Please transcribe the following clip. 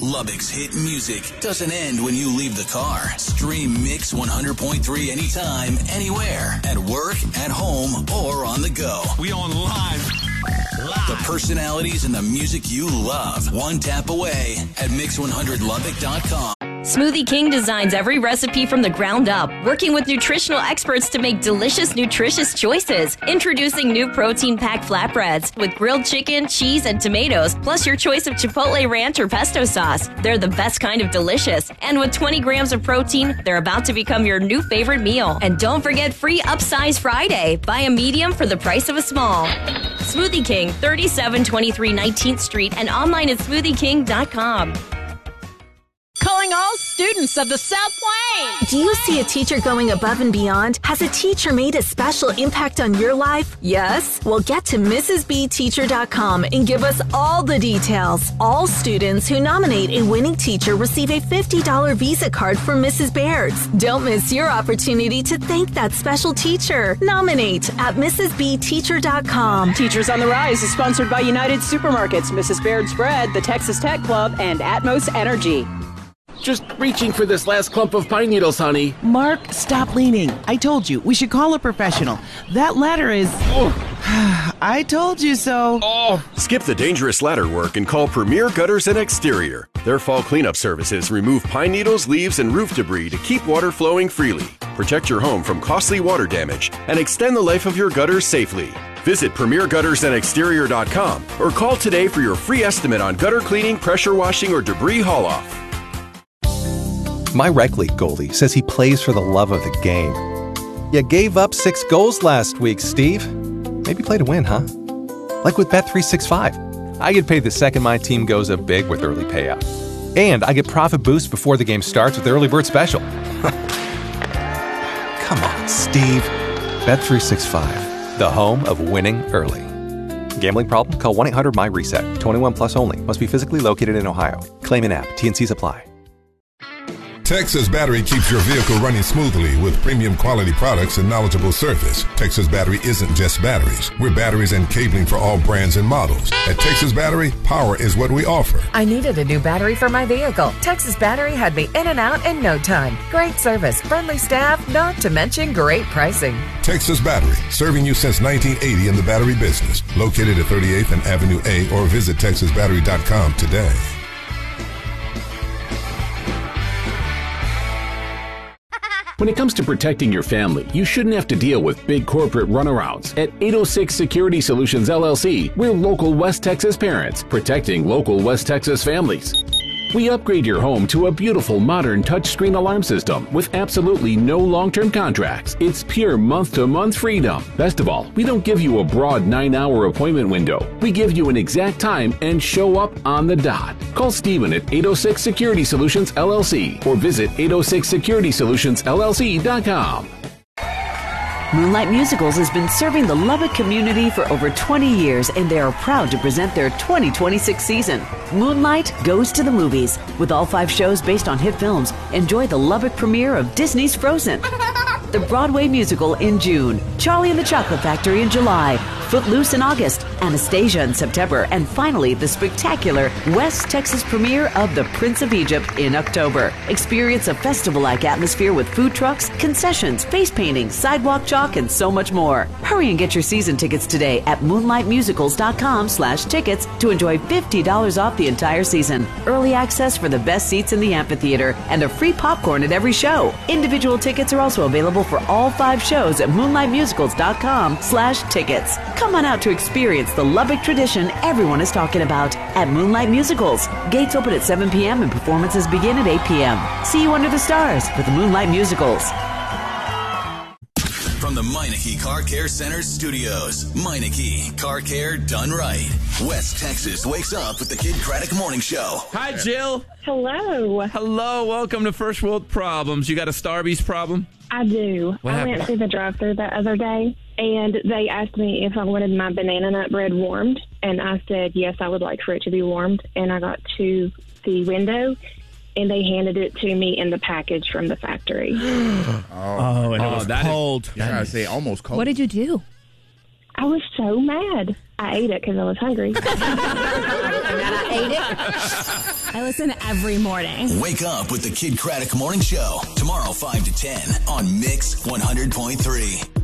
Lubbock's hit music doesn't end when you leave the car. Stream Mix 100.3 anytime, anywhere, at work, at home, or on the go. We on live. The personalities and the music you love. One tap away at mix100lubbock.com. Smoothie King designs every recipe from the ground up, working with nutritional experts to make delicious, nutritious choices. Introducing new protein-packed flatbreads with grilled chicken, cheese, and tomatoes, plus your choice of Chipotle ranch or pesto sauce. They're the best kind of delicious. And with 20 grams of protein, they're about to become your new favorite meal. And don't forget free Upsize Friday. Buy a medium for the price of a small. Smoothie King, 3723 19th Street, and online at smoothieking.com. Calling all students of the South Plains. Do you see a teacher going above and beyond? Has a teacher made a special impact on your life? Yes? Well, get to MrsBteacher.com and give us all the details. All students who nominate a winning teacher receive a $50 Visa card from Mrs. Baird's. Don't miss your opportunity to thank that special teacher. Nominate at MrsBteacher.com. Teachers on the Rise is sponsored by United Supermarkets, Mrs. Baird's Bread, the Texas Tech Club, and Atmos Energy. Just reaching for this last clump of pine needles, honey. Mark, stop leaning. I told you, we should call a professional. That ladder is... Oh. I told you so. Oh. Skip the dangerous ladder work and call Premier Gutters and Exterior. Their fall cleanup services remove pine needles, leaves, and roof debris to keep water flowing freely. Protect your home from costly water damage and extend the life of your gutters safely. Visit PremierGuttersandExterior.com or call today for your free estimate on gutter cleaning, pressure washing, or debris haul-off. My rec league goalie says he plays for the love of the game. You gave up 6 goals last week, Steve. Maybe play to win, huh? Like with Bet365. I get paid the second my team goes up big with early payout. And I get profit boost before the game starts with the early bird special. Come on, Steve. Bet365, the home of winning early. Gambling problem? Call 1-800-MY-RESET. 21 plus only. Must be physically located in Ohio. Claim in app. T&Cs apply. Texas Battery keeps your vehicle running smoothly with premium quality products and knowledgeable service. Texas Battery isn't just batteries. We're batteries and cabling for all brands and models. At Texas Battery, power is what we offer. I needed a new battery for my vehicle. Texas Battery had me in and out in no time. Great service, friendly staff, not to mention great pricing. Texas Battery, serving you since 1980 in the battery business. Located at 38th and Avenue A or visit TexasBattery.com today. When it comes to protecting your family, you shouldn't have to deal with big corporate runarounds. At 806 Security Solutions, LLC, we're local West Texas parents, protecting local West Texas families. We upgrade your home to a beautiful modern touchscreen alarm system with absolutely no long-term contracts. It's pure month-to-month freedom. Best of all, we don't give you a broad 9-hour appointment window. We give you an exact time and show up on the dot. Call Stephen at 806 Security Solutions, LLC or visit 806SecuritySolutionsLLC.com. Moonlight Musicals has been serving the Lubbock community for over 20 years, and they are proud to present their 2026 season. Moonlight Goes to the Movies. With all 5 shows based on hit films, enjoy the Lubbock premiere of Disney's Frozen, the Broadway musical in June, Charlie and the Chocolate Factory in July, Footloose in August, Anastasia in September, and finally the spectacular West Texas premiere of The Prince of Egypt in October. Experience a festival-like atmosphere with food trucks, concessions, face painting, sidewalk chalk, and so much more. Hurry and get your season tickets today at moonlightmusicals.com/tickets to enjoy $50 off the entire season. Early access for the best seats in the amphitheater and a free popcorn at every show. Individual tickets are also available for all 5 shows at moonlightmusicals.com/tickets. Come on out to experience the Lubbock tradition everyone is talking about at Moonlight Musicals. Gates open at 7 p.m. and performances begin at 8 p.m. See you under the stars with the Moonlight Musicals. From the Meineke Car Care Center studios, Meineke Car Care done right. West Texas wakes up with the Kid Craddock Morning Show. Hi, Jill. Hello. Hello. Welcome to First World Problems. You got a Starbucks problem? I do. What happened? Went through the drive-thru the other day, and they asked me if I wanted my banana nut bread warmed, and I said, yes, I would like for it to be warmed. And I got to the window, and they handed it to me in the package from the factory. And it was cold. Yeah, I say almost cold. What did you do? I was so mad. I ate it because I was hungry. And then I ate it. I listen every morning. Wake up with the Kid Craddock Morning Show. Tomorrow, 5 to 10 on Mix 100.3.